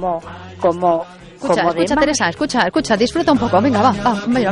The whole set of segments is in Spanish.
Escucha, Teresa, escucha, disfruta un poco. Venga, va, mira.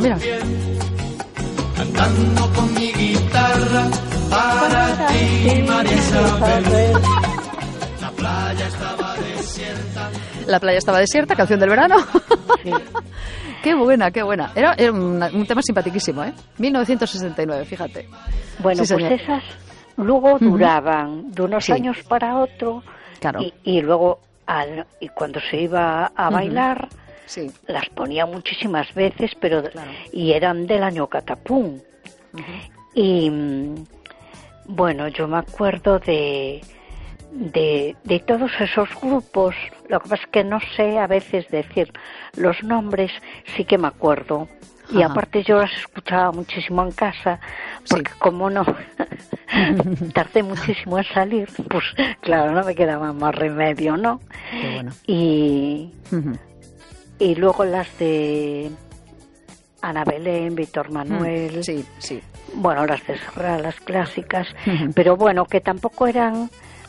Cantando con mi guitarra para ti, María Isabel. La playa estaba desierta. La playa estaba desierta, canción del verano. Sí. Qué buena. Era un tema simpaticísimo, ¿eh? 1969, fíjate. Bueno, sí, pues esas luego duraban de unos Sí. años para otro. Claro. Y luego, y cuando se iba a bailar, Sí. las ponía muchísimas veces, pero Claro. y eran del año Catapún. Y bueno, yo me acuerdo de todos esos grupos. Lo que pasa es que no sé a veces decir los nombres, sí que me acuerdo. Y Ajá. aparte yo las escuchaba muchísimo en casa, porque como no tardé muchísimo en salir, pues claro, no me quedaba más remedio, ¿no? Qué bueno. Y luego las de Ana Belén, Víctor Manuel, Sí. bueno, las de Serrat, las clásicas, pero bueno, que tampoco eran,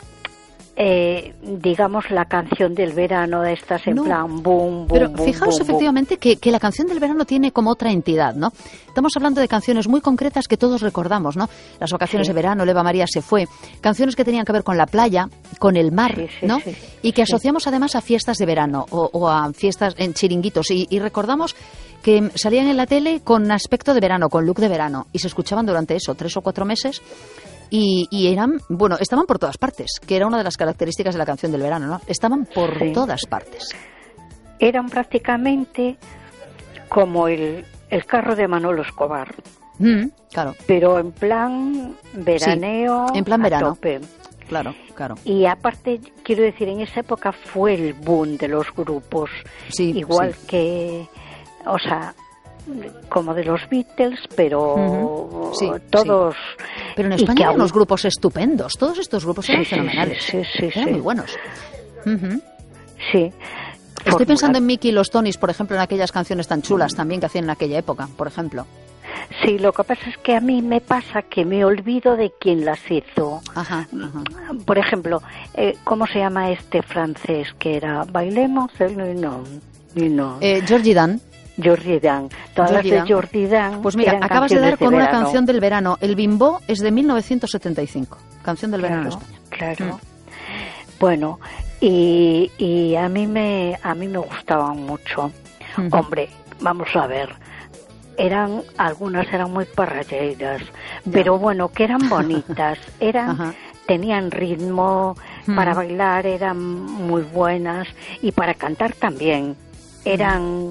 digamos, la canción del verano de estas en No. plan boom, boom, Pero boom, fijaos boom, efectivamente que la canción del verano tiene como otra entidad, ¿no? Estamos hablando de canciones muy concretas que todos recordamos, ¿no? Las vacaciones Sí. de verano, Eva María se fue, canciones que tenían que ver con la playa, con el mar, Sí, ¿no? sí. Y que asociamos además a fiestas de verano o a fiestas en chiringuitos y recordamos que salían en la tele con aspecto de verano, con look de verano y se escuchaban durante 3 o 4 meses. Y eran, bueno, estaban por todas partes, que era una de las características de la canción del verano, ¿no? Estaban por Sí. todas partes. Eran prácticamente como el carro de Manolo Escobar, Claro, pero en plan veraneo, en plan a verano. tope. claro. Y aparte, quiero decir, en esa época fue el boom de los grupos, Sí, igual sí. que, o sea, como de los Beatles, pero Sí, todos... Pero en y España que eran aún- unos grupos estupendos. Todos estos grupos eran Sí, fenomenales. sí, Eran muy buenos. Sí. Estoy pensando en Mickey y los Tonys, por ejemplo, en aquellas canciones tan chulas también que hacían en aquella época, por ejemplo. Sí, lo que pasa es que a mí me pasa que me olvido de quién las hizo. Ajá. Por ejemplo, ¿cómo se llama este francés que era Bailemos? No. Georgie Dan. Jordi Dan. Todas Georgie las Dan. de Jordi Dan. Pues mira, eran acabas de dar canciones con una verano. canción del verano. El Bimbo es de 1975. Canción del verano de España. Claro. Bueno, y a mí me gustaban mucho. Hombre, vamos a ver. Algunas eran muy parralleras, pero bueno, que eran bonitas, tenían ritmo, para bailar eran muy buenas y para cantar también. Eran,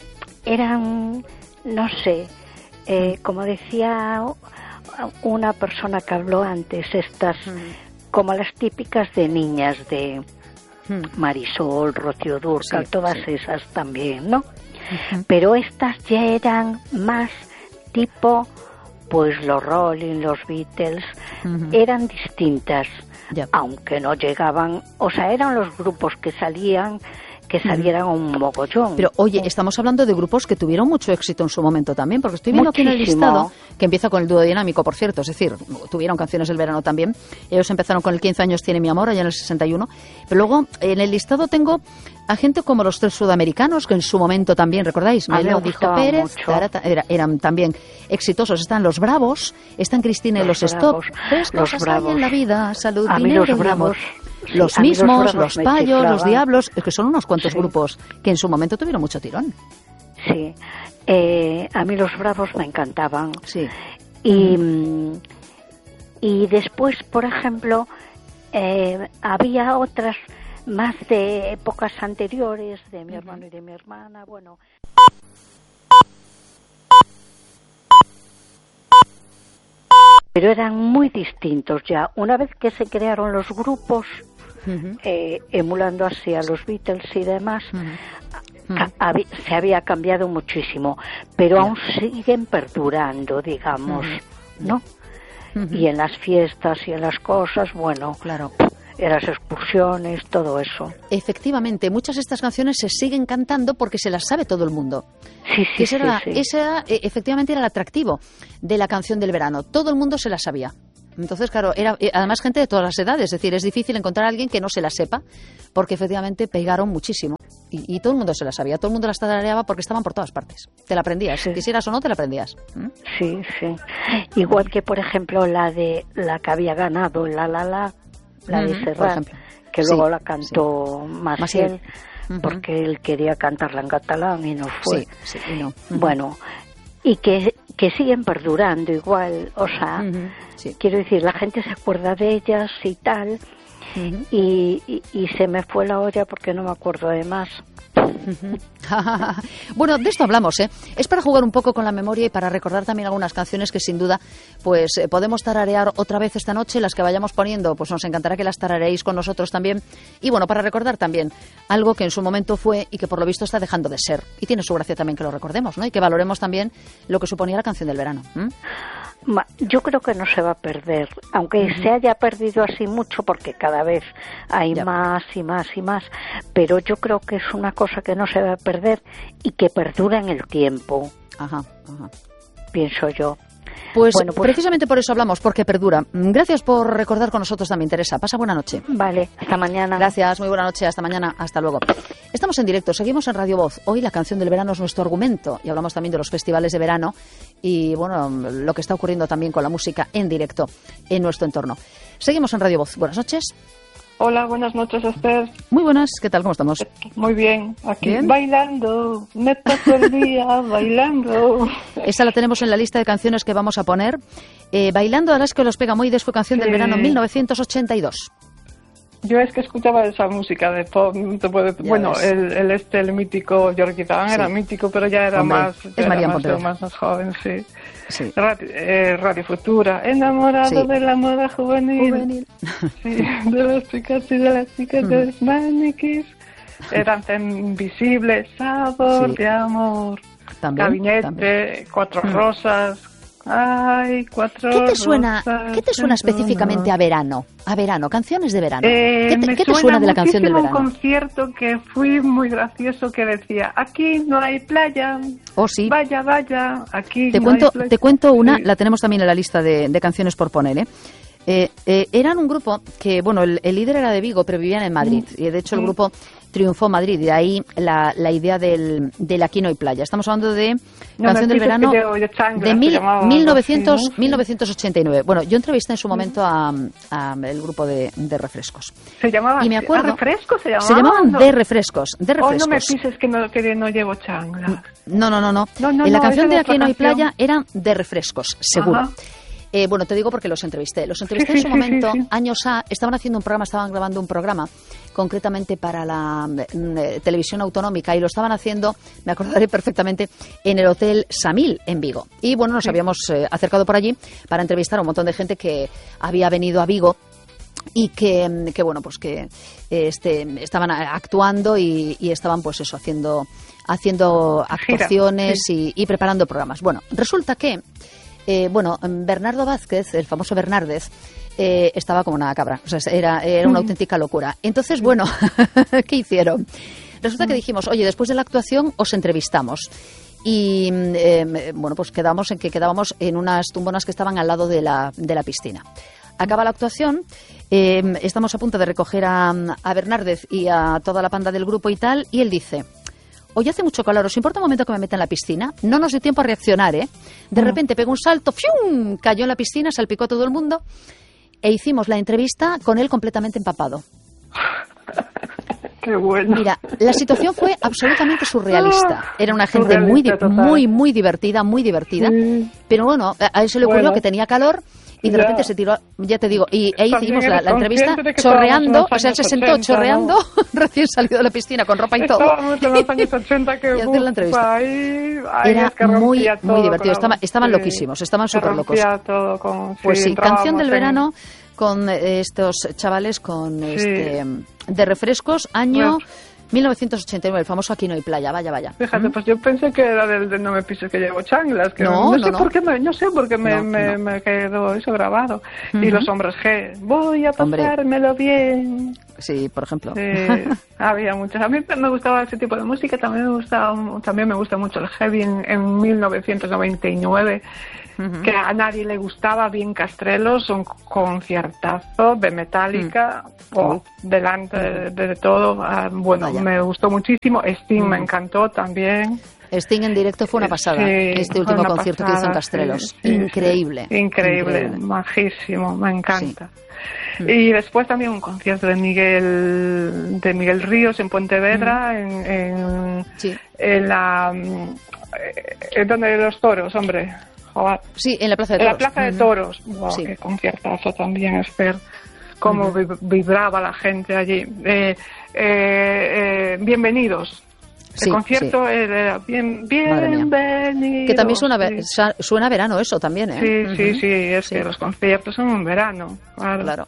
no sé, como decía una persona que habló antes, estas como las típicas de niñas de Marisol, Rocío Dúrcal, todas esas también, ¿no? Pero estas ya eran más tipo, pues los Rolling, los Beatles, eran distintas, aunque no llegaban, o sea, eran los grupos que salieran un mogollón. Pero oye, estamos hablando de grupos que tuvieron mucho éxito en su momento también, porque estoy viendo aquí en el listado, que empieza con el dúo dinámico, por cierto, es decir, tuvieron canciones del verano también. Ellos empezaron con el 15 años tiene mi amor, allá en el 61, pero luego en el listado tengo a gente como los Tres Sudamericanos, que en su momento también, ¿recordáis? Melo, Dijo Pérez, eran también exitosos. Están los Bravos, están Cristina y los Stop. Tres cosas hay en la vida, salud, dinero y amor. Los mismos, los Payos, los Diablos, es que son unos cuantos grupos que en su momento tuvieron mucho tirón. Sí, a mí los Bravos me encantaban. Sí. Y después, por ejemplo, había otras más de épocas anteriores, de mi hermano y de mi hermana, bueno. Pero eran muy distintos ya. Una vez que se crearon los grupos, emulando así a los Beatles y demás, se había cambiado muchísimo, pero aún siguen perdurando, digamos, ¿no? Y en las fiestas y en las cosas, bueno, claro, en las excursiones, todo eso. Efectivamente, muchas de estas canciones se siguen cantando porque se las sabe todo el mundo. Sí, Ese efectivamente era el atractivo de la canción del verano. Todo el mundo se la sabía. Entonces, claro, era además gente de todas las edades, es decir, es difícil encontrar a alguien que no se la sepa, porque efectivamente pegaron muchísimo. Y todo el mundo se la sabía, todo el mundo las tarareaba porque estaban por todas partes. Te la aprendías, si quisieras o no, te la aprendías. Sí, sí. Igual que, por ejemplo, la que había ganado, la de Serrat, que luego la cantó Maciel, porque él quería cantarla en catalán y no fue. Sí, y no. Bueno, y que siguen perdurando igual, o sea, quiero decir, la gente se acuerda de ellas y tal, y se me fue la olla porque no me acuerdo de más. Bueno, de esto hablamos, ¿eh? Es para jugar un poco con la memoria y para recordar también algunas canciones que sin duda pues podemos tararear otra vez esta noche. Las que vayamos poniendo, pues nos encantará que las tarareéis con nosotros también. Y bueno, para recordar también algo que en su momento fue y que por lo visto está dejando de ser. Y tiene su gracia también que lo recordemos, ¿no? Y que valoremos también lo que suponía la canción del verano. Yo creo que no se va a perder, aunque se haya perdido así mucho, porque cada vez hay más y más y más, pero yo creo que es una cosa que no se va a perder y que perdura en el tiempo. Pienso yo. Pues precisamente por eso hablamos, porque perdura. Gracias por recordar con nosotros también, Teresa. Pasa buena noche. Vale, hasta mañana. Gracias, muy buena noche, hasta mañana, hasta luego. Estamos en directo, seguimos en Radio Voz. Hoy la canción del verano es nuestro argumento y hablamos también de los festivales de verano y bueno, lo que está ocurriendo también con la música en directo en nuestro entorno. Seguimos en Radio Voz. Buenas noches. Hola, buenas noches, Esther. Muy buenas, ¿qué tal? ¿Cómo estamos? Muy bien, aquí ¿Bien? bailando, me paso el día bailando. Esa la tenemos en la lista de canciones que vamos a poner. Bailando a las que los Pegamoides fue canción del verano 1982. Yo es que escuchaba esa música de pop, el mítico Jordi Taván era mítico, pero ya era más joven, sí. Radio Futura, enamorado de la moda juvenil. Sí, de las chicas y de las chicas de los maniquís. Danza invisible, sabor de amor. También, Gabinete, Cuatro Rosas. Ay, ¿Qué te suena específicamente a verano? A verano, canciones de verano. ¿Qué te suena de la canción del verano? Un concierto que fui muy gracioso que decía: aquí no hay playa. Oh, sí. Vaya, aquí te no cuento, hay playa. Te cuento una, la tenemos también en la lista de canciones por poner, eran un grupo que, bueno, el líder era de Vigo, pero vivían en Madrid. Y de hecho el grupo triunfó en Madrid. Y de ahí la idea del Aquí no hay playa. Estamos hablando de canción del verano de 1989. Bueno, yo entrevisté en su momento a el grupo de Refrescos. ¿Se llamaban y me acuerdo, Refrescos? Se llamaban de Refrescos. Oh, no me pises que no llevo chancla. No. En la canción de Aquí no hay playa eran de Refrescos, seguro. Ajá. Bueno, te digo porque los entrevisté. Los entrevisté en su momento, años A, estaban grabando un programa, concretamente para la televisión autonómica, y lo estaban haciendo, me acordaré perfectamente, en el Hotel Samil, en Vigo. Y bueno, nos habíamos acercado por allí para entrevistar a un montón de gente que había venido a Vigo y que bueno, pues que estaban actuando y estaban pues eso, haciendo actuaciones y preparando programas. Bueno, resulta que Bernardo Vázquez, el famoso Bernárdez, estaba como una cabra, o sea, era una auténtica locura. Entonces, bueno, ¿qué hicieron? Resulta que dijimos, oye, después de la actuación os entrevistamos. Y pues quedábamos en unas tumbonas que estaban al lado de la piscina. Acaba la actuación, estamos a punto de recoger a Bernárdez y a toda la panda del grupo y tal, y él dice: hoy hace mucho calor, ¿os importa un momento que me meta en la piscina? No nos dio tiempo a reaccionar, ¿eh? De repente pegó un salto, ¡fium!, cayó en la piscina, salpicó a todo el mundo e hicimos la entrevista con él completamente empapado. ¡Qué bueno! Mira, la situación fue absolutamente surrealista. Era una gente muy divertida, pero bueno, a él se le ocurrió que tenía calor. Y de repente se tiró, ya te digo, y ahí hicimos la entrevista chorreando, o sea, él se sentó chorreando, recién salido de la piscina con ropa y todo. Estábamos en los años 80 que y hacer la entrevista. Era muy divertido, estaban loquísimos, estaban súper locos. Pues sí, canción del verano con estos chavales de Refrescos, año 1989, el famoso Aquí no hay playa, vaya. Fíjate, pues yo pensé que era del No me pises que llevo chanclas, que no sé por qué me quedó eso grabado. Y los hombres G, voy a pasármelo bien, Sí, por ejemplo. Había muchas. A mí me gustaba ese tipo de música, también me gusta mucho el heavy en 1999. Que a nadie le gustaba, bien Castrelos, un conciertazo de Metallica, delante de todo. Bueno, me gustó muchísimo. Sting me encantó también. Sting en directo fue una pasada, este último concierto que hizo en Castrelos. Increíble. Increíble, majísimo, me encanta. Y después también un concierto de Miguel Ríos en Pontevedra, en la donde los toros, hombre. Sí, en la Plaza de Toros. En la Plaza de Toros. Wow, qué conciertazo también, Esther. Cómo vibraba la gente allí. Bienvenidos. El concierto era bienvenidos. Que también suena a verano eso también, ¿eh? Sí, es que los conciertos son en verano. Claro.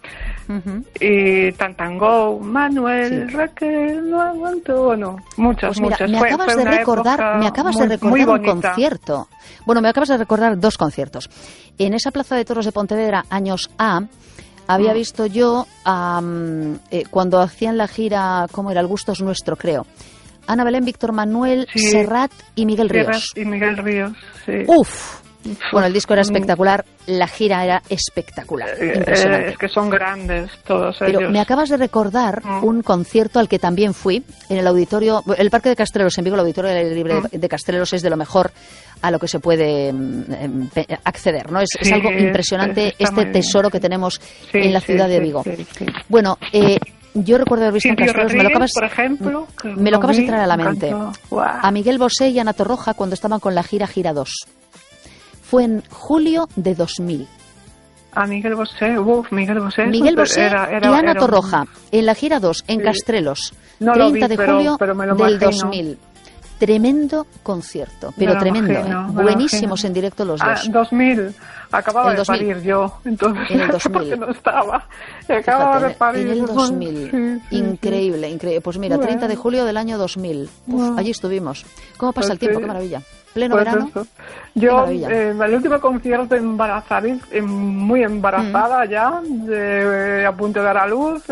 Y Tantango, Manuel, Raquel, no aguanto, bueno, muchas. Me acabas de recordar un concierto. Bueno, me acabas de recordar dos conciertos. En esa Plaza de Toros de Pontevedra, años A, había visto yo cuando hacían la gira, ¿cómo era? El gusto es nuestro, creo. Ana Belén, Víctor Manuel, Serrat y Miguel Ríos. Sí. ¡Uf! Bueno, el disco era espectacular, la gira era espectacular. Impresionante. Es que son grandes todos ellos. Pero me acabas de recordar un concierto al que también fui en el auditorio, el Parque de Castrelos en Vigo, el auditorio libre de Castrelos es de lo mejor a lo que se puede acceder, ¿no? Es algo impresionante este tesoro que tenemos en la ciudad de Vigo. Sí. Bueno, yo recuerdo haber visto en Castrelos, por ejemplo, me lo acabas de traer a la mente. Wow. A Miguel Bosé y Ana Torroja cuando estaban con la gira 2. Fue en julio de 2000. A Miguel Bosé, Miguel Bosé y Ana Torroja en la gira 2 en Castrelos, no 30 de julio pero del 2000. Tremendo concierto, pero tremendo, buenísimos en directo los dos. 2000, acababa de parir yo, entonces en el 2000. porque no estaba. Acababa de parir. En el 2000, increíble. Pues mira, 30 de julio del año 2000, allí estuvimos. ¿Cómo pasa el tiempo? Qué maravilla. Pleno verano. Eso. Yo, el último concierto embarazada, muy embarazada ya, a punto de dar a luz,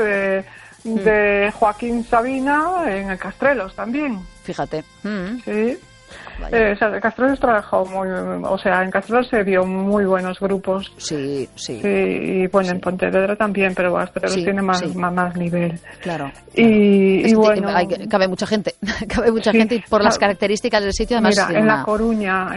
de Joaquín Sabina en el Castrelos también. Fíjate. Sí. Castrelos trabajó en Castrelos se dio muy buenos grupos. Sí. Y bueno, en Pontevedra también, pero Castrelos tiene más nivel. Claro. Y bueno, cabe mucha gente, gente y por las características del sitio además. Mira, en La Coruña,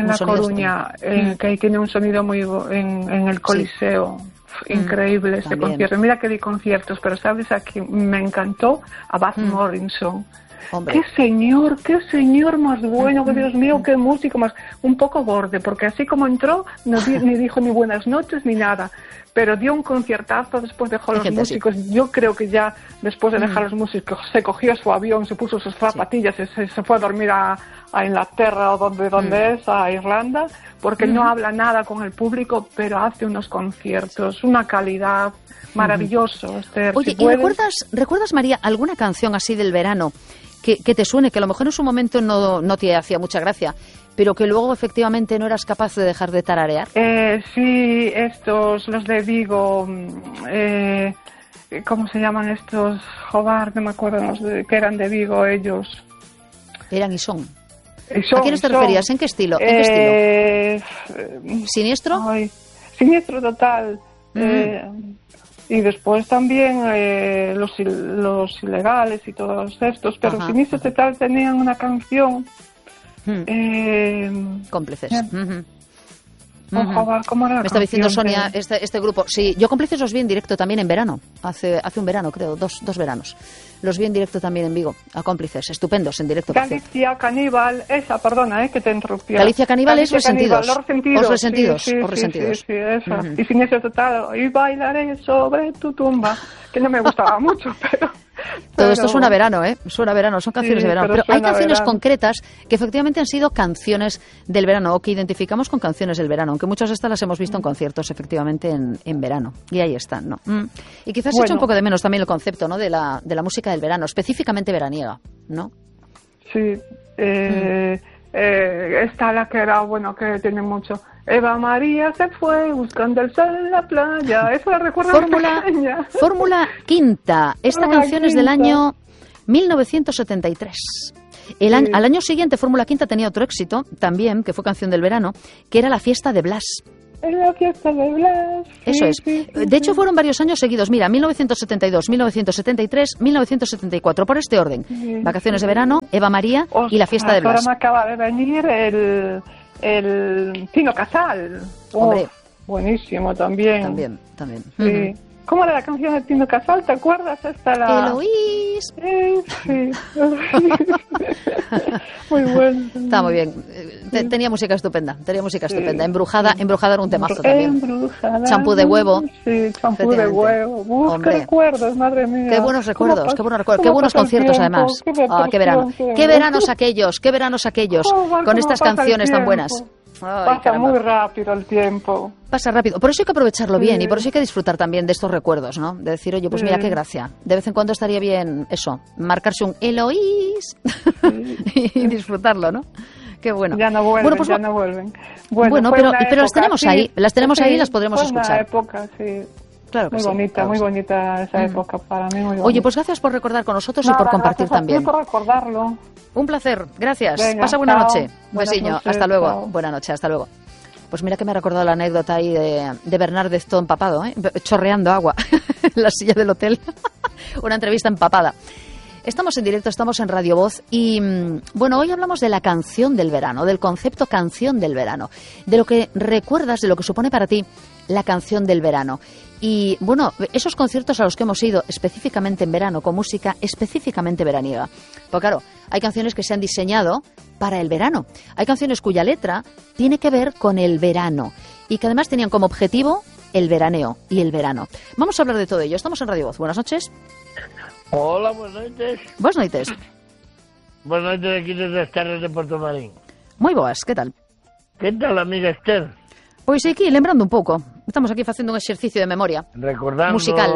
que tiene un sonido muy en el Coliseo. Increíble este concierto. Mira que di conciertos, pero sabes, aquí me encantó a Baz Morrison. Hombre. Qué señor más bueno, que Dios mío, qué músico más, un poco borde, porque así como entró, ni dijo ni buenas noches ni nada, pero dio un conciertazo, después dejó a los músicos, yo creo que ya después de dejar a los músicos se cogió su avión, se puso sus zapatillas, se fue a dormir a Inglaterra o donde es, a Irlanda, porque no habla nada con el público, pero hace unos conciertos, una calidad maravilloso. Esther, oye, ¿y recuerdas, María, alguna canción así del verano que te suene, que a lo mejor en su momento no te hacía mucha gracia, pero que luego efectivamente no eras capaz de dejar de tararear? Sí, los de Vigo, ¿cómo se llaman estos? Joder, no me acuerdo, que eran de Vigo ellos. Eran y son. ¿A quiénes te referías? ¿En qué estilo? ¿Siniestro? Siniestro total. Y después también los ilegales y todos estos, pero Siniestro total tenían una canción Cómplices. ¿Cómo era? Me está diciendo Sonia, este grupo. Sí, yo Cómplices los vi en directo también en verano. Hace un verano, creo, dos veranos. Los vi en directo también en Vigo, a Cómplices. Estupendos en directo. Galicia Caníbal, perdona, que te interrumpí. Galicia Caníbal es Resentidos. Los Resentidos. Sí, esa. Y Siniestro total, y bailaré sobre tu tumba, que no me gustaba mucho, pero... Todo esto suena a verano, Suena a verano, son canciones de verano. Pero hay canciones concretas que efectivamente han sido canciones del verano o que identificamos con canciones del verano, aunque muchas de estas las hemos visto en conciertos efectivamente en verano. Y ahí están, ¿no? Y quizás se echa un poco de menos también el concepto, ¿no? De la música del verano, específicamente veraniega, ¿no? Sí. Está la que era, bueno, que tiene mucho. Eva María se fue buscando el sol en la playa. Eso la recuerdo. Fórmula Quinta. Esta canción es del año 1973. Al año siguiente, Fórmula Quinta tenía otro éxito también, que fue canción del verano, que era La fiesta de Blas. En la fiesta de Blas. Eso es. De hecho, fueron varios años seguidos. Mira, 1972, 1973, 1974, por este orden. Vacaciones de verano, Eva María y La fiesta de Blas. Ahora me acaba de venir el Tino Casal. Hombre. Buenísimo también. También. Sí. ¿Cómo era la canción de Tino Casal? ¿Te acuerdas? Eloís. Sí. Muy bueno. Está muy bien. Tenía música estupenda. Embrujada era un temazo también. Embrujada. Champú de huevo. Sí, champú de huevo. Qué recuerdos, madre mía. Qué buenos recuerdos. Qué buenos conciertos, además. Qué verano. Qué veranos aquellos. Con estas canciones tan buenas. Pasa muy rápido el tiempo. Pasa rápido. Por eso hay que aprovecharlo bien y por eso hay que disfrutar también de estos recuerdos, ¿no? De decir, oye, pues mira qué gracia. De vez en cuando estaría bien eso, marcarse un Eloís y disfrutarlo, ¿no? Qué bueno. Ya no vuelven, Bueno, pero las tenemos ahí, y las podremos escuchar. Una época, sí. Claro que muy bonita esa época para mí. Muy bonita. Oye, pues gracias por recordar con nosotros y por compartir también. Gracias por recordarlo. Un placer, gracias. Venga, pasa buena noche. Besiño, hasta luego. Chao. Buena noche, hasta luego. Pues mira que me ha recordado la anécdota ahí de Bernardez todo empapado, chorreando agua en la silla del hotel. Una entrevista empapada. Estamos en directo, estamos en Radio Voz y, bueno, hoy hablamos de la canción del verano, del concepto canción del verano, de lo que recuerdas, de lo que supone para ti la canción del verano. Y, bueno, esos conciertos a los que hemos ido específicamente en verano, con música específicamente veraniega. Porque, claro, hay canciones que se han diseñado para el verano. Hay canciones cuya letra tiene que ver con el verano y que además tenían como objetivo el veraneo y el verano. Vamos a hablar de todo ello. Estamos en Radio Voz. Buenas noches. Hola, buenas noches. Buenas noches. Buenas noches aquí desde las terras de Puerto Marín. Moi boas, que tal? Que tal, amiga Esther? Pois aquí, lembrando un pouco. Estamos aquí facendo un exercicio de memoria. Recordando musical.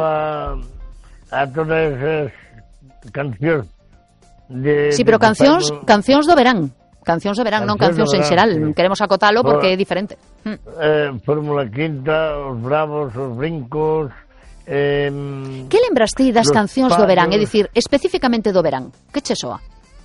A todas esas cancións. Sí, pero cancións do verán. Cancións do verán, non cancións en xeral. Sí. Queremos acotalo porque é diferente. Fórmula Quinta, os Bravos, os Brincos... Que lembras ti das cancións do verán? É dicir, especificamente do verán. Que che soa?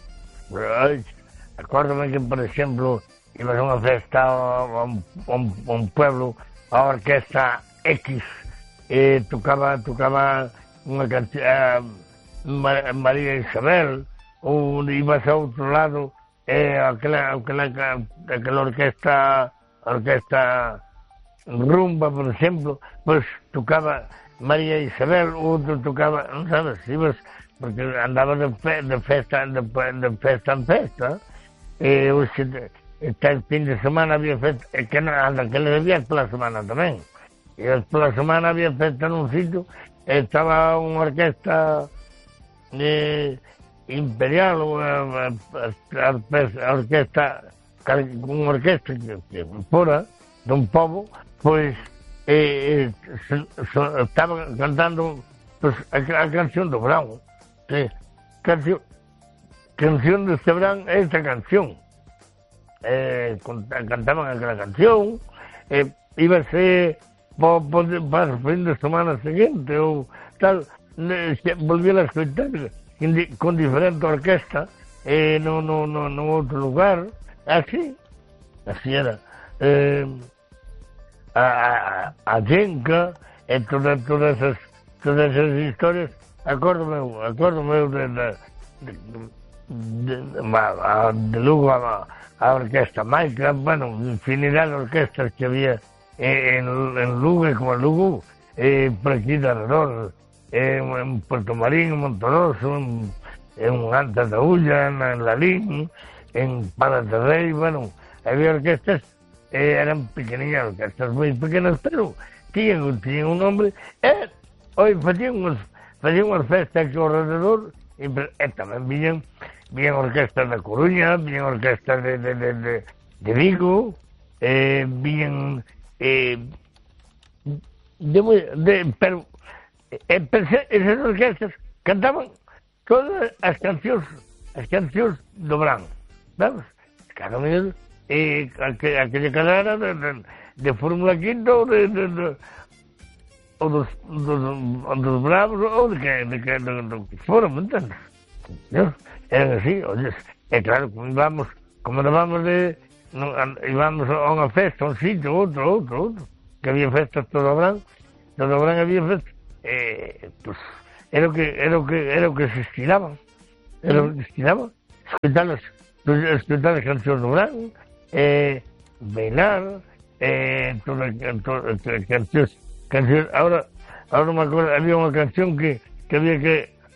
Acórdame que, por exemplo, ibas a unha festa a un pueblo, a orquesta X, tocaba unha canción María Isabel, ou ibas a outro lado, aquela orquesta Rumba, por exemplo, pois tocaba María Isabel, outro tocaba, non sabes, ibas, porque andaba de festa en festa, este fin de semana había festa, que le debías pola semana tamén, e pola semana había festa nun sitio, estaba unha orquesta imperial, unha orquesta que fora dun pobo, pois estaba cantando pues, a canción do verán. Canción deste verán é esta canción. Cantaban aquela canción, íbase para o fin de semana seguinte ou tal, volvían a escoitar con diferente orquesta no outro lugar, así era. A Genca e todas esas historias, acórdome de Lugo a orquesta Maica, bueno, infinidad de orquestas que había en Lugo e como Lugo, por aquí de alrededor, en Puerto Marín, en Montoroso, en Antas da Ulla, en Lalín, en Palas de Rei, bueno, había orquestas. Eran pequeñas orquestas moi pequenas, pero tiñan un nombre. Hoy facían unhas festas aquí ao rededor e tamén viñan orquestas da Coruña, viñan orquestas de Vigo, viñan pero esas orquestas cantaban todas as cancións do verán, sabes? claro, aquella carrera de Fórmula Quinta ou dos Bravos ou de que foron, me entendes? Eran así, olles, e claro, como íbamos a unha festa, un sitio, outro, que había festas todo o verán había festas, pues, era o que se estilaba, escutar as cancións do verán, bailar, cancións, ahora me acordo, había unha canción que había que,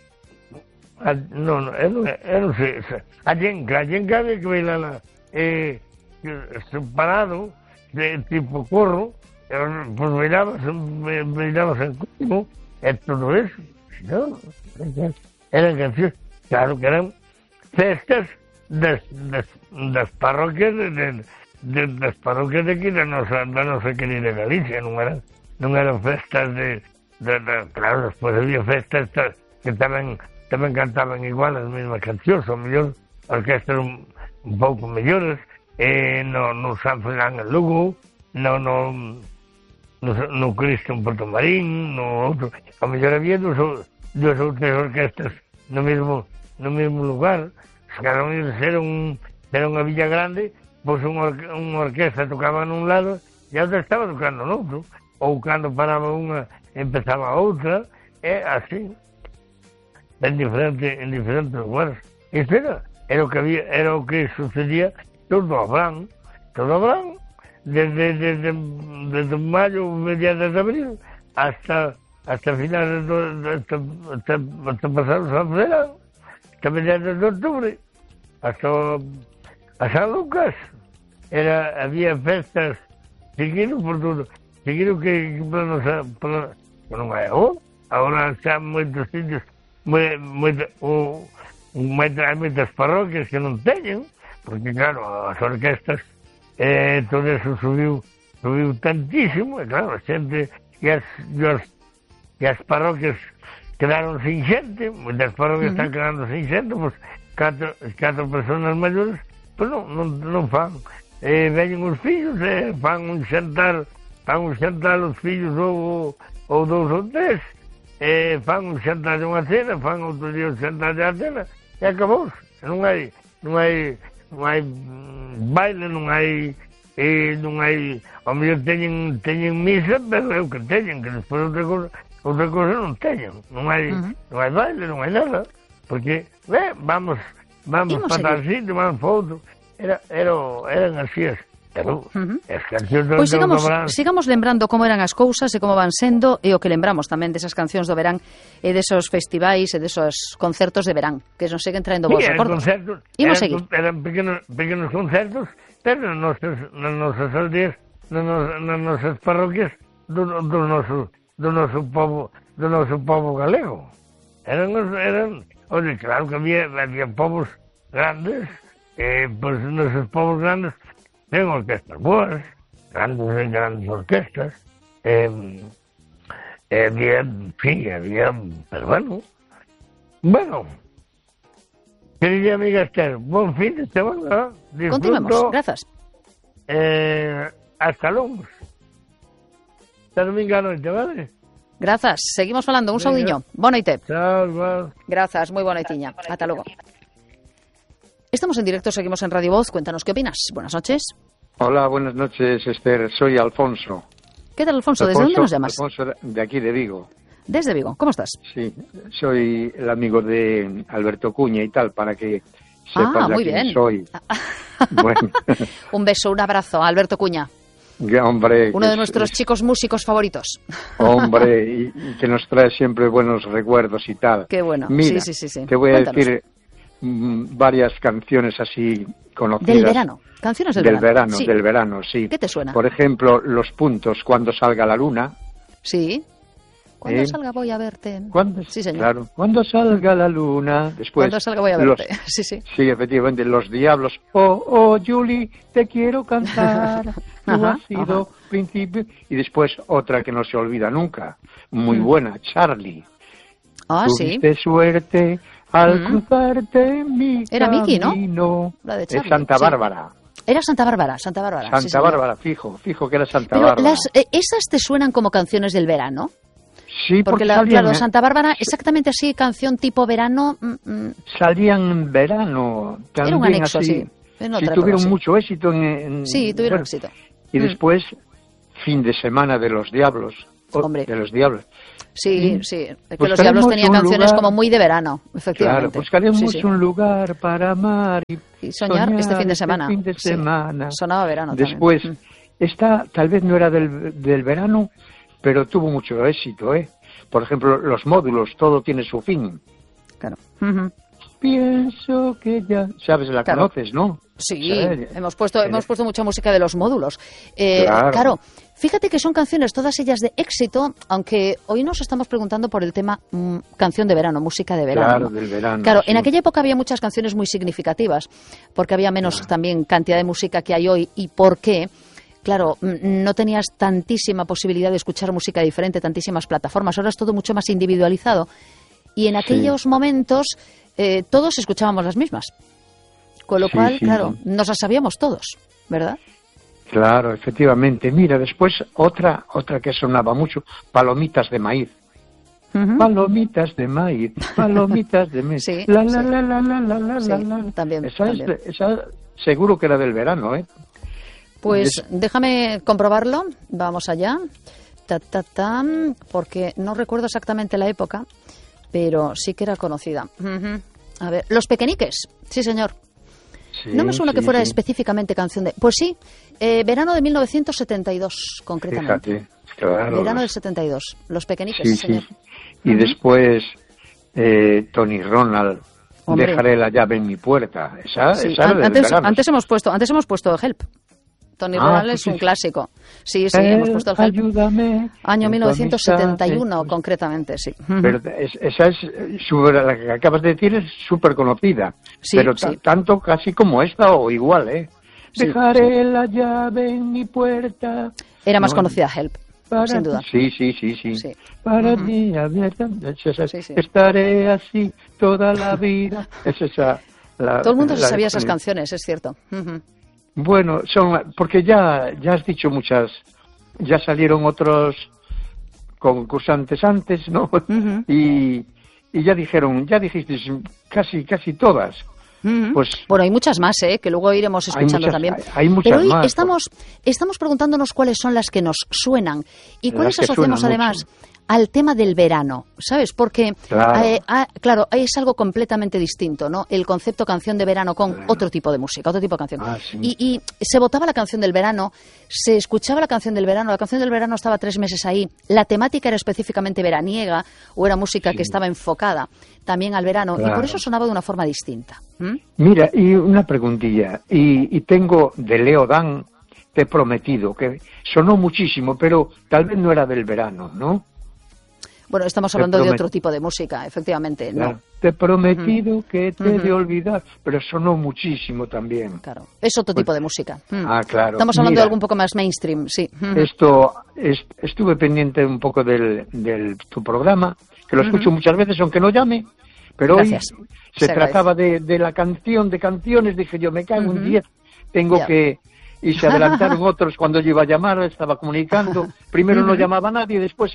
non sei, a yenca había que bailarla separado, de tipo corro, pues bailabas en código, todo eso, no, eran cancións, claro que eran festas das parroquias das parroquias de aquí da nosa querida Galicia, non eran festas claro, despois había festas que tamén cantaban igual as mesmas cancións, ou mellor orquestas un pouco mellores, no San Fernán en Lugo, no Cristo en Porto Marín, no outro, ao mellor había dúas ou tres orquestas no mesmo lugar. Cada un era unha villa grande, pois unha orquesta tocaba nun lado e a outra estaba tocando noutro, ou cando paraba unha empezaba a outra, así, en diferentes lugares. Isto era o que sucedía todo o verán, desde maio, mediados de abril, hasta finales hasta pasar o San Fernán, hasta mediados de octubre, hasta a San Lucas. Había festas seguido por todo, seguido que non hai agora xa moitos sitios, hai moitas parroquias que non teñen, porque claro, as orquestas, todo eso subiu tantísimo, e claro, a xente e as parroquias quedaron sin xente, moitas parroquias están quedando sin xente, pois catro personas maiores, pois non fan. Veñen os fillos, fan un xantar os fillos ou dous ou tres, fan un xantar de unha cena, fan outro día un xantar de a cena, e acabou. Non hai baile, non hai, ao mellor teñen misa, pero é o que teñen, que despois outra cosa non teñen, non hai baile, non hai nada, porque, vamos para tal sitio, vamos para outro, eran así as cancións do verán. Sigamos lembrando como eran as cousas e como van sendo, e o que lembramos tamén desas cancións do verán e desos festivais e desos concertos de verán que nos seguen traendo vos recordos. Imos seguir. Eran pequenos concertos, pero nas nosas aldeas, nas nosas parroquias do noso povo galego. Oye, claro que había povos grandes, pois nosos povos grandes ten orquestas boas, grandes orquestas, había, pero bueno, querida amiga Esther, buen fin de semana, continuemos, gracias. Hasta luego. Hasta domingo a noite, vale? Grazas, seguimos falando, un saudiño. Boa noite. Chao, Grazas, moi boa noitiña. Ata logo. Estamos en directo, seguimos en Radio Voz. Cuéntanos qué opinas. Buenas noches. Hola, buenas noches, Esther. Soy Alfonso. ¿Qué tal, Alfonso? ¿Desde dónde nos llamas? Alfonso, de aquí, de Vigo. Desde Vigo. ¿Cómo estás? Sí, soy el amigo de Alberto Cuña y tal, para que sepas de quién soy. Bueno. Un beso, un abrazo a Alberto Cuña. Hombre, uno de nuestros chicos músicos favoritos. Hombre, y que nos trae siempre buenos recuerdos y tal. Qué bueno. Mira, sí. Te voy a decir varias canciones así conocidas. ¿Del verano? ¿Canciones del verano? Del verano, sí. ¿Qué te suena? Por ejemplo, Los Puntos, Cuando salga la luna. Sí. Cuando salga voy a verte. Sí, señor. Claro. Cuando salga la luna. Después, cuando salga voy a verte. Sí. Sí, efectivamente. Los Diablos. Oh, Julie, te quiero cantar. Tú has sido principio. Y después otra que no se olvida nunca. Muy buena, Charlie. Ah, Tuviste suerte Al cruzarte en mi Era Miki, ¿no? La de Charlie, Santa Bárbara. Era Santa Bárbara. Santa Bárbara, fijo que era Santa Pero Bárbara. ¿esas te suenan como canciones del verano? Sí, porque claro, Santa Bárbara, exactamente así, canción tipo verano. Salían en verano. También era un anexo, así, sí. Sí, tuvieron mucho éxito sí, tuvieron éxito. Y después, Fin de Semana de los Diablos. Hombre. De los Diablos. Sí. Que los Diablos tenían canciones como muy de verano, efectivamente. Claro, buscaremos un lugar para amar y soñar este fin de semana. Sonaba verano después, también. Esta tal vez no era del verano, pero tuvo mucho éxito, ¿eh? Por ejemplo, los módulos, todo tiene su fin. Claro. Pienso que ya... ¿Sabes? La conoces, ¿no? Sí, hemos puesto mucha música de los módulos. Claro, fíjate que son canciones, todas ellas de éxito, aunque hoy nos estamos preguntando por el tema canción de verano, música de verano. Claro, del verano. Claro, en aquella época había muchas canciones muy significativas, porque había menos también cantidad de música que hay hoy. ¿Y por qué? Claro, no tenías tantísima posibilidad de escuchar música diferente, tantísimas plataformas. Ahora es todo mucho más individualizado. Y en aquellos momentos todos escuchábamos las mismas. Con lo cual, claro, nos las sabíamos todos, ¿verdad? Claro, efectivamente. Mira, después otra que sonaba mucho, Palomitas de Maíz. Palomitas de maíz, palomitas de maíz. Sí, la. También. Esa seguro que era del verano, ¿eh? Pues déjame comprobarlo. Vamos allá. Porque no recuerdo exactamente la época, pero sí que era conocida. A ver, Los Pequeñiques. Sí, señor. No me suena que fuera específicamente canción de... Pues sí, verano de 1972, concretamente. Fíjate, claro. Verano del 72, Los Pequeñiques, señor. Y después, Tony Ronald, Hombre. Dejaré la llave en mi puerta. Esa antes hemos puesto Help. Tony Ronald es un clásico. Sí, hemos puesto el Help. Ayúdame. Año 1971, concretamente, sí. Pero esa es, la que acabas de decir es súper conocida. Sí, pero tanto casi como esta o igual, ¿eh? Sí, Dejaré la llave en mi puerta. Era más conocida Help, sin duda. Sí. Para ti, abierta. Estaré así toda la vida. Es esa. Todo el mundo se sabía esas canciones, es cierto. Bueno, porque ya has dicho muchas, ya salieron otros concursantes antes, ¿no? Y ya dijiste casi todas. Pues, bueno, hay muchas más, que luego iremos escuchando también. Hay muchas Pero hoy más. Estamos preguntándonos cuáles son las que nos suenan y cuáles Las que asociamos suenan además al tema del verano, ¿sabes? Porque, claro, es algo completamente distinto, ¿no? El concepto canción de verano con otro tipo de música, otro tipo de canción. Sí. Y se votaba la canción del verano, se escuchaba la canción del verano estaba 3 meses ahí, la temática era específicamente veraniega o era música que estaba enfocada también al verano y por eso sonaba de una forma distinta. Mira, y una preguntilla, y tengo de Leo Dan, Te he prometido, que sonó muchísimo, pero tal vez no era del verano, ¿no? Bueno, estamos hablando de otro tipo de música, efectivamente, ¿no? Te he prometido que te he de olvidar, pero sonó muchísimo también. Claro, es otro tipo de música. Claro. Estamos hablando de algo un poco más mainstream, sí. Estuve pendiente un poco de tu programa, que lo escucho muchas veces, aunque no llame, pero Gracias. Hoy se trataba de la canción, de canciones, dije yo, me cago en 10, tengo que... Y se adelantaron otros cuando yo iba a llamar, estaba comunicando, primero no llamaba nadie, después...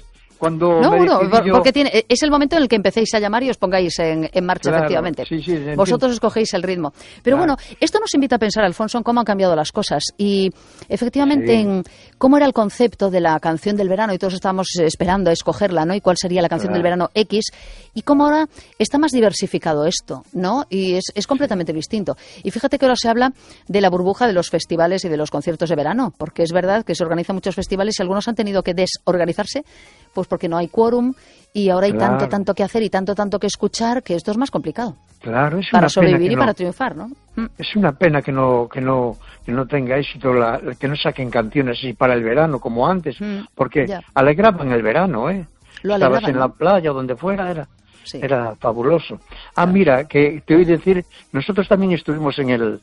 porque es el momento en el que empecéis a llamar y os pongáis en marcha, efectivamente. Sí, vosotros escogéis el ritmo. Pero bueno, esto nos invita a pensar, Alfonso, en cómo han cambiado las cosas y efectivamente en cómo era el concepto de la canción del verano y todos estábamos esperando a escogerla, ¿no? Y cuál sería la canción del verano X y cómo ahora está más diversificado esto, ¿no? Y es completamente distinto. Y fíjate que ahora se habla de la burbuja de los festivales y de los conciertos de verano, porque es verdad que se organizan muchos festivales y algunos han tenido que desorganizarse, pues porque no hay quórum y ahora hay tanto que hacer y tanto que escuchar que esto es más complicado. Claro, es para sobrevivir y para triunfar, ¿no? Es una pena que no tenga éxito, que no saquen canciones así para el verano como antes, porque alegraban el verano, ¿eh? Estabas en la playa o donde fuera, era fabuloso. Mira, que te oí decir, nosotros también estuvimos en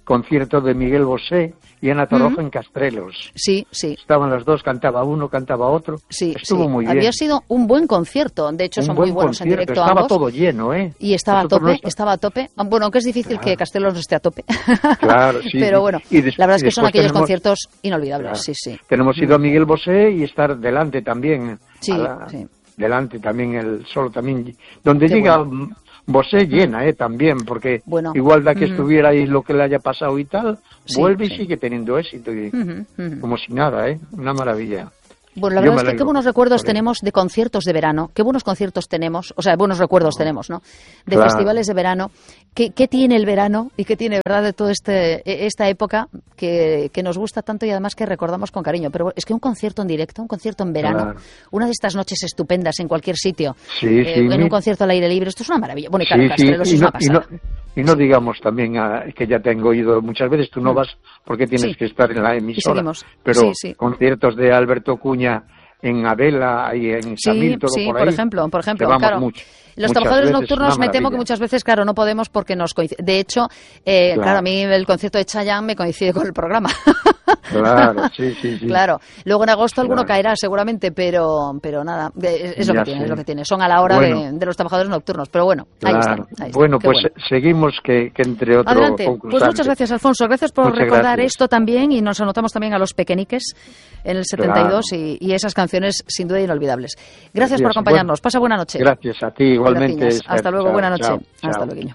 concierto de Miguel Bosé y Ana Torroja en Castrelos. Sí, sí. Estaban los dos, cantaba uno, cantaba otro. Sí, estuvo muy bien. Había sido un buen concierto. De hecho, son muy buenos en directo estaba ambos. todo lleno, ¿eh? Y estaba a tope. Bueno, aunque es difícil que Castrelos no esté a tope. Claro, sí. Pero bueno, la verdad es que son aquellos conciertos inolvidables. Claro. Sí. Tenemos ido a Miguel Bosé y estar delante también. Sí. Delante también el solo también. Donde llega Bosé llena, también, porque igual da que estuviera ahí lo que le haya pasado y tal, vuelve y sigue teniendo éxito, y como si nada, una maravilla. Bueno, la verdad es que qué buenos recuerdos tenemos de conciertos de verano, qué buenos conciertos tenemos, o sea, buenos recuerdos tenemos, ¿no? De festivales de verano. ¿Qué tiene el verano y qué tiene, verdad, de toda esta época que nos gusta tanto y además que recordamos con cariño? Pero es que un concierto en directo, un concierto en verano, una de estas noches estupendas en cualquier sitio, en un concierto al aire libre, esto es una maravilla. Bueno, y claro, Castrelos es una pasada. Y no digamos también que ya te han oído muchas veces, tú no vas porque tienes que estar en la emisora, pero conciertos de Alberto Cuña en Adela y en Samil, por ejemplo, claro. Los trabajadores nocturnos me temo que muchas veces, claro, no podemos porque nos coincide. De hecho, claro, a mí el concierto de Chayanne me coincide con el programa. Claro, sí. Claro. Luego en agosto alguno caerá seguramente, pero nada, es lo que tiene, es lo que tiene. Son a la hora de los trabajadores nocturnos, pero bueno, ahí está. Bueno, pues seguimos que entre otros. Adelante. Pues muchas gracias, Alfonso. Gracias por recordar esto también, y nos anotamos también a los Pequeñiques en el 72 y esas canciones sin duda inolvidables. Gracias por acompañarnos. Pasa buena noche. Gracias a ti, igualmente. Hasta luego, buena noche. Chao. Hasta luego.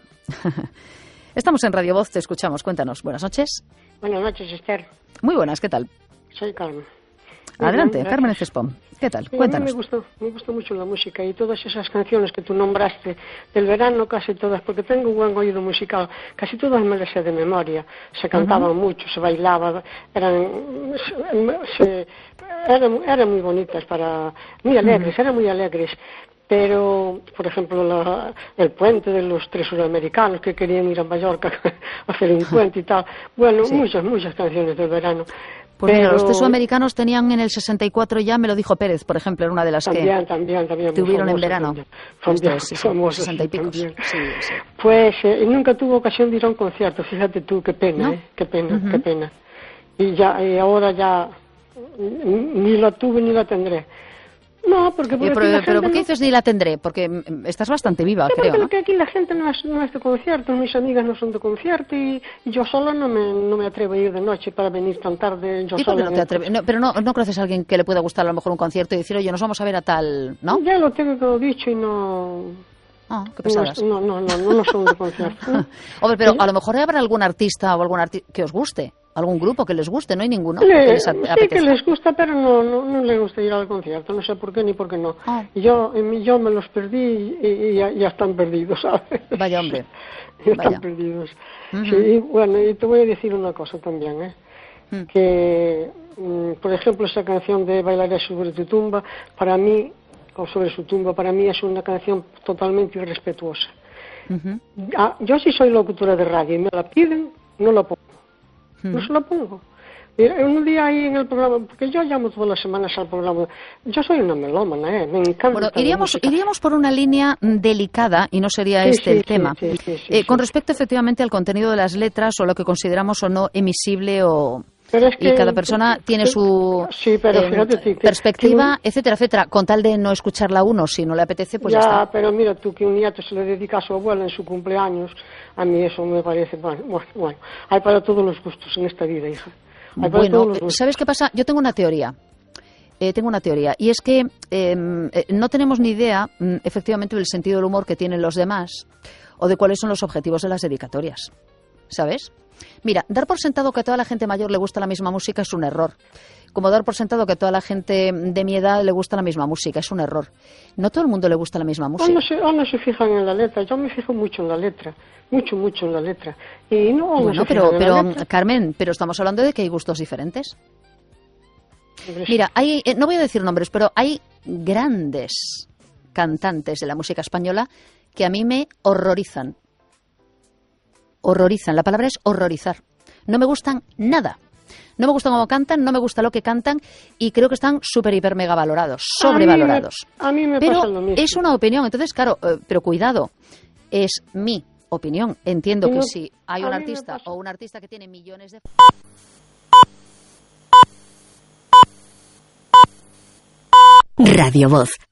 Estamos en Radio Voz, te escuchamos. Cuéntanos. Buenas noches. Buenas noches, Esther. Muy buenas, ¿qué tal? Soy Carmen. Adelante, Carmen Cespón. ¿Qué tal? Cuéntanos. A mí me gustó mucho la música y todas esas canciones que tú nombraste del verano, casi todas, porque tengo un buen oído musical, casi todas me las sé de memoria. Se cantaban mucho, se bailaba, eran muy bonitas, muy alegres. Pero, por ejemplo, el puente de los 3 suramericanos que querían ir a Mallorca a hacer un puente y tal. Bueno, muchas canciones del verano. Pues mira, los 3 sudamericanos tenían en el 64 ya, me lo dijo Pérez, por ejemplo, era una de las también, tuvieron en verano. También, 60 y pico. Sí. Pues nunca tuve ocasión de ir a un concierto, fíjate tú, qué pena, ¿no? Qué pena. Y ahora ya ni la tuve ni la tendré. No, porque pero ¿por qué dices ni la tendré? Porque estás bastante viva, creo, ¿no? Porque aquí la gente no es de concierto, mis amigas no son de concierto y yo sola no me atrevo a ir de noche para venir tan tarde. ¿Y por qué no te atreves? Pero no conoces a alguien que le pueda gustar a lo mejor un concierto y decir, oye, nos vamos a ver a tal, ¿no? Ya lo tengo dicho y no... qué pesadas. No son de concierto. Hombre, pero a lo mejor habrá algún artista o algún que os guste. ¿Algún grupo que les guste? ¿No hay ninguno? Sí, que les gusta, pero no les gusta ir al concierto. No sé por qué ni por qué no. Yo me los perdí y ya están perdidos, ¿sabes? Vaya, hombre. Ya están perdidos. Sí, y bueno, y te voy a decir una cosa también, que, por ejemplo, esa canción de Bailaré sobre tu tumba, para mí, o sobre su tumba, para mí es una canción totalmente irrespetuosa. Yo sí soy locutora de radio y me la piden, no la pongo. No se la pongo. Mira, un día ahí en el programa, porque yo llamo todas las semanas al programa, yo soy una melómana, me encanta. Bueno, iríamos por una línea delicada y no sería el tema. Sí. Con respecto efectivamente al contenido de las letras o lo que consideramos o no emisible o... y cada persona tiene su perspectiva, etcétera, con tal de no escucharla uno, si no le apetece, pues ya está. Pero mira tú, que un nieto se le dedica a su abuela en su cumpleaños, a mí eso me parece, bueno, hay para todos los gustos en esta vida, hija. Bueno, ¿sabes qué pasa? Yo tengo una teoría. Y es que no tenemos ni idea, efectivamente, del sentido del humor que tienen los demás o de cuáles son los objetivos de las dedicatorias, ¿sabes? Mira, dar por sentado que a toda la gente mayor le gusta la misma música es un error. Como dar por sentado que a toda la gente de mi edad le gusta la misma música, es un error. No todo el mundo le gusta la misma música. No se fijan en la letra, yo me fijo mucho en la letra, mucho en la letra. Y pero Carmen, pero estamos hablando de que hay gustos diferentes. Mira, no voy a decir nombres, pero hay grandes cantantes de la música española que a mí me horrorizan. La palabra es horrorizar. No me gustan nada. No me gusta cómo cantan, no me gusta lo que cantan y creo que están súper, hiper, mega valorados, sobrevalorados. A mí me pasa lo mismo. Es una opinión, entonces, claro, pero cuidado, es mi opinión. Entiendo que si hay un artista o un artista que tiene millones de... Radio Voz,